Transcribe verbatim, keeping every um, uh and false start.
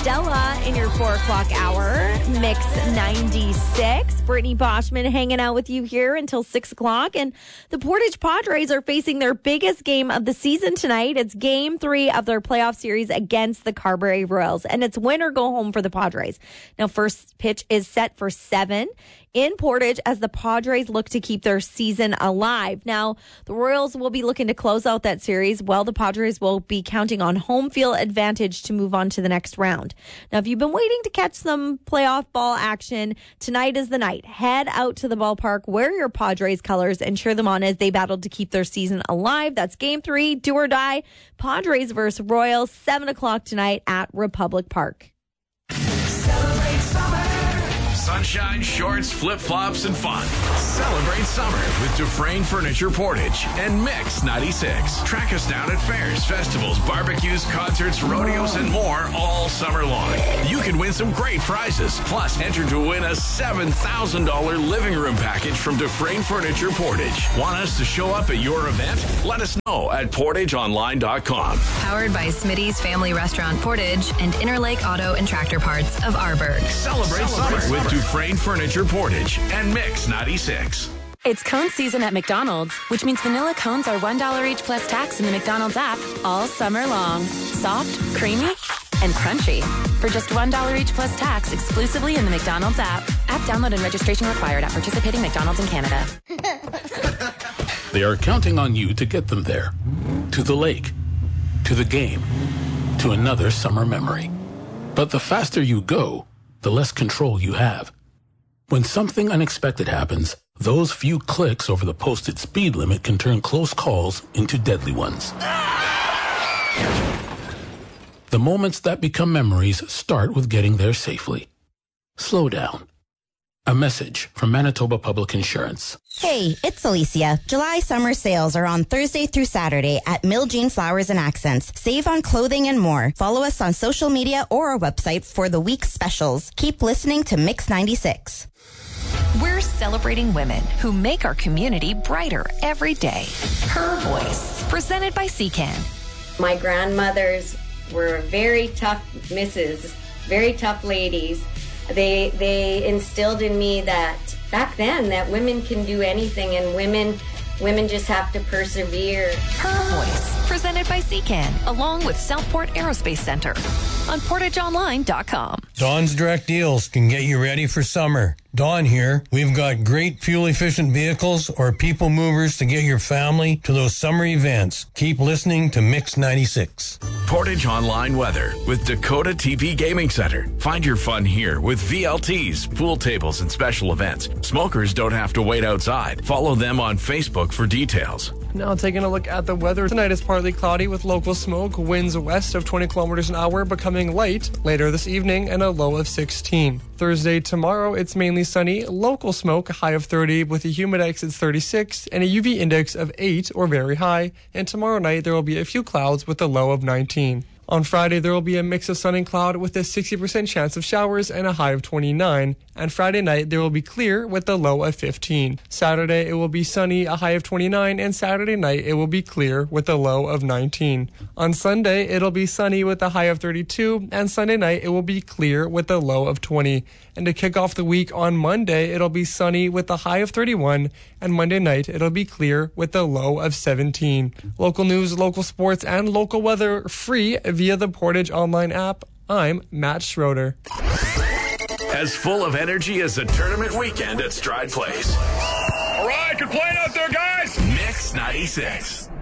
Stella in your four o'clock hour. Mix ninety-six. Brittany Boschman hanging out with you here until six o'clock. And the Portage Padres are facing their biggest game of the season tonight. It's game three of their playoff series against the Carberry Royals. And it's win or go home for the Padres. Now, first pitch is set for seven in Portage as the Padres look to keep their season alive. Now, the Royals will be looking to close out that series, while the Padres will be counting on home field advantage to move on to the next round. Now, if you've been waiting to catch some playoff ball action, tonight is the night. Head out to the ballpark, wear your Padres colors, and cheer them on as they battle to keep their season alive. That's game three, do or die. Padres versus Royals, seven o'clock tonight at Republic Park. Sunshine, shorts, flip-flops, and fun. Celebrate summer with Dufresne Furniture Portage and Mix ninety-six. Track us down at fairs, festivals, barbecues, concerts, rodeos, and more all summer long. You can win some great prizes. Plus, enter to win a seven thousand dollars living room package from Dufresne Furniture Portage. Want us to show up at your event? Let us know at portage online dot com. Powered by Smitty's Family Restaurant Portage and Interlake Auto and Tractor Parts of Arborg. Celebrate, Celebrate summer with Dufresne Furniture Portage and Mix ninety-six. It's cone season at McDonald's, which means vanilla cones are one dollar each plus tax in the McDonald's app all summer long. Soft, creamy, and crunchy. For just one dollar each plus tax exclusively in the McDonald's app. App download and registration required at participating McDonald's in Canada. They are counting on you to get them there. To the lake. To the game. To another summer memory. But the faster you go, the less control you have. When something unexpected happens, those few clicks over the posted speed limit can turn close calls into deadly ones. The moments that become memories start with getting there safely. Slow down. A message from Manitoba Public Insurance. Hey, it's Alicia. July summer sales are on Thursday through Saturday at Mill Jean Flowers and Accents. Save on clothing and more. Follow us on social media or our website for the week's specials. Keep listening to Mix ninety-six. We're celebrating women who make our community brighter every day. Her Voice, presented by C C A N. My grandmothers were very tough misses, very tough ladies. They they instilled in me that back then that women can do anything, and women women just have to persevere. Her Voice, presented by C C A N, along with Southport Aerospace Center on portage online dot com. Dawn's Direct Deals can get you ready for summer. Dawn here. We've got great fuel-efficient vehicles or people movers to get your family to those summer events. Keep listening to Mix ninety-six. Portage Online Weather with Dakota T P Gaming Center. Find your fun here with V L Ts, pool tables, and special events. Smokers don't have to wait outside. Follow them on Facebook for details. Now taking a look at the weather. Tonight is partly cloudy with local smoke, winds west of twenty kilometers an hour becoming light later this evening, and a low of sixteen. Thursday, tomorrow, it's mainly sunny, local smoke, a high of thirty with a humidex at thirty-six and a U V index of eight or very high. And tomorrow night there will be a few clouds with a low of nineteen. On Friday, there will be a mix of sun and cloud with a sixty percent chance of showers and a high of twenty-nine. And Friday night, there will be clear with a low of fifteen. Saturday, it will be sunny, a high of twenty-nine, and Saturday night, it will be clear with a low of nineteen. On Sunday, it'll be sunny with a high of thirty-two, and Sunday night, it will be clear with a low of twenty. And to kick off the week on Monday, it'll be sunny with a high of thirty-one, and Monday night, it'll be clear with a low of seventeen. Local news, local sports, and local weather free via the Portage Online app. I'm Matt Schroeder. As full of energy as a tournament weekend at Stride Place. All right, good playing out there, guys. Mix ninety-six.